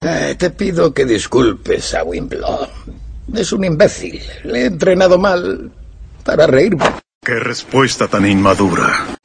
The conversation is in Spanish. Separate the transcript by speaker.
Speaker 1: Te pido que disculpes a Wimbledon. Es un imbécil. Le he entrenado mal para reírme.
Speaker 2: ¡Qué respuesta tan inmadura!